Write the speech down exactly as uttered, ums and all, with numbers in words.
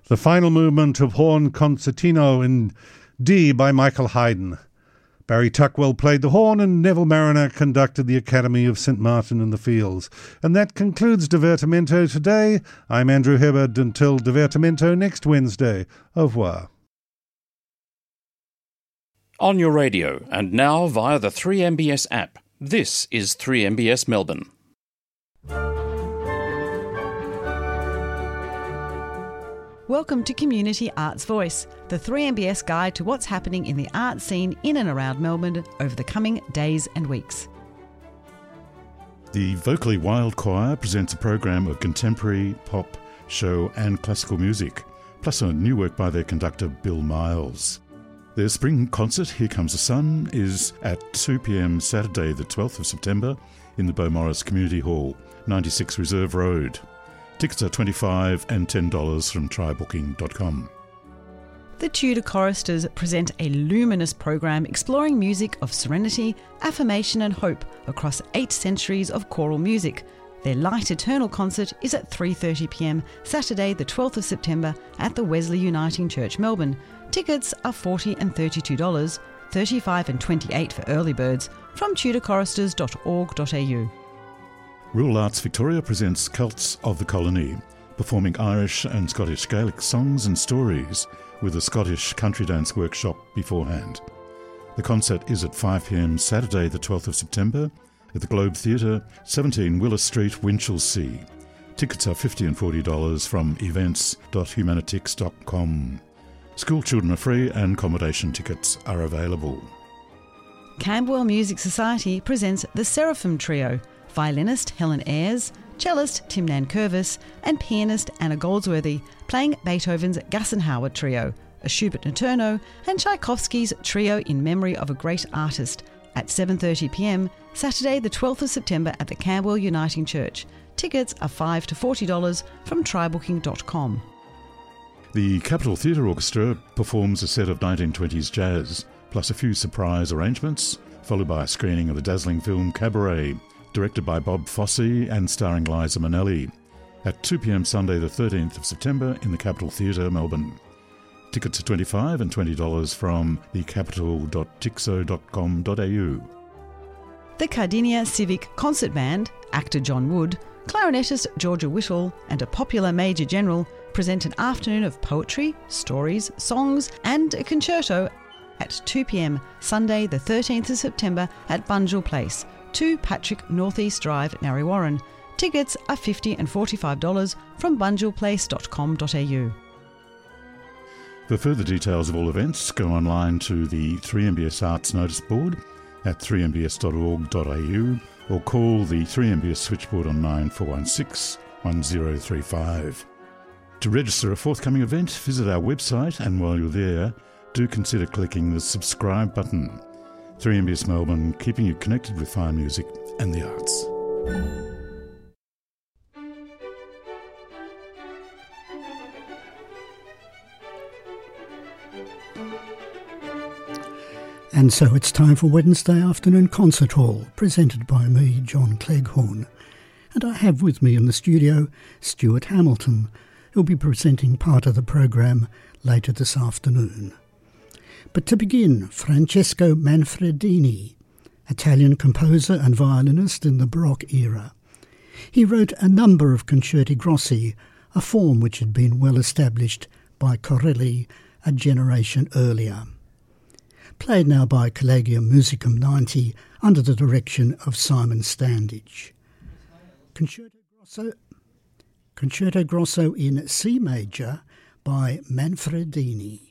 The final movement of Horn Concertino in D by Michael Haydn. Barry Tuckwell played the horn and Neville Mariner conducted the Academy of Saint Martin in the Fields. And that concludes Divertimento today. I'm Andrew Hibbard. Until Divertimento next Wednesday. Au revoir. On your radio and now via the three M B S app. This is three M B S Melbourne. Welcome to Community Arts Voice, the three M B S guide to what's happening in the art scene in and around Melbourne over the coming days and weeks. The Vocally Wild Choir presents a program of contemporary, pop, show and classical music, plus a new work by their conductor Bill Miles. Their spring concert, Here Comes the Sun, is at two p.m. Saturday the twelfth of September in the Beaumaris Community Hall, ninety-six Reserve Road. Tickets are twenty-five dollars and ten dollars from try booking dot com. The Tudor Choristers present a luminous program exploring music of serenity, affirmation and hope across eight centuries of choral music. Their Light Eternal concert is at three thirty p.m. Saturday the twelfth of September at the Wesley Uniting Church, Melbourne. Tickets are forty dollars and thirty-two dollars, thirty-five dollars and twenty-eight dollars for early birds from tudor choristers dot org dot a u. Rural Arts Victoria presents Celts of the Colony, performing Irish and Scottish Gaelic songs and stories with a Scottish country dance workshop beforehand. The concert is at five p.m. Saturday the twelfth of September at the Globe Theatre, seventeen Willis Street, Winchelsea. Tickets are fifty dollars and forty dollars from events dot humanitix dot com. School children are free and accommodation tickets are available. Camberwell Music Society presents the Seraphim Trio, violinist Helen Ayres, cellist Tim Nankervis and pianist Anna Goldsworthy playing Beethoven's Gassenhauer Trio, a Schubert Notturno and Tchaikovsky's Trio in memory of a great artist at seven thirty p.m. Saturday the twelfth of September at the Camberwell Uniting Church. Tickets are five dollars to forty dollars from try booking dot com. The Capitol Theatre Orchestra performs a set of nineteen twenties jazz, plus a few surprise arrangements, followed by a screening of the dazzling film Cabaret, directed by Bob Fosse and starring Liza Minnelli, at two p.m. Sunday the thirteenth of September in the Capitol Theatre, Melbourne. Tickets are twenty-five dollars and twenty dollars from the capital dot tixo dot com dot a u. The Cardinia Civic Concert Band, actor John Wood, clarinetist Georgia Whittle and a popular Major General present an afternoon of poetry, stories, songs and a concerto at two p.m. Sunday the thirteenth of September at Bunjil Place, two Patrick North East Drive, Narre Warren. Tickets are fifty dollars and forty-five dollars from bunjil place dot com dot a u. For further details of all events, go online to the three M B S Arts notice board at three m b s dot org dot a u or call the three M B S switchboard on nine four one six, one zero three five. To register a forthcoming event, visit our website, and while you're there, do consider clicking the subscribe button. three M B S Melbourne, keeping you connected with fine music and the arts. And so it's time for Wednesday Afternoon Concert Hall, presented by me, John Cleghorn. And I have with me in the studio Stuart Hamilton, who'll be presenting part of the program later this afternoon. But to begin, Francesco Manfredini, Italian composer and violinist in the Baroque era. He wrote a number of concerti grossi, a form which had been well established by Corelli a generation earlier. Played now by Collegium Musicum ninety under the direction of Simon Standage. Concerto Grosso, Concerto Grosso in C major by Manfredini.